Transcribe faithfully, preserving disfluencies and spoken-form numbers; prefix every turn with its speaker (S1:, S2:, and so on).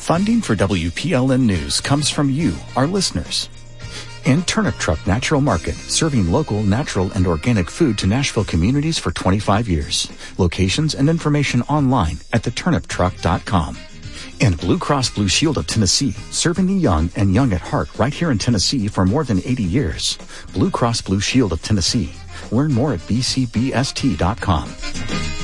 S1: Funding for W P L N News comes from you, our listeners. And Turnip Truck Natural Market, serving local, natural, and organic food to Nashville communities for twenty-five years. Locations and information online at the turnip truck dot com. And Blue Cross Blue Shield of Tennessee, serving the young and young at heart right here in Tennessee for more than eighty years. Blue Cross Blue Shield of Tennessee. Learn more at b c b s t dot com.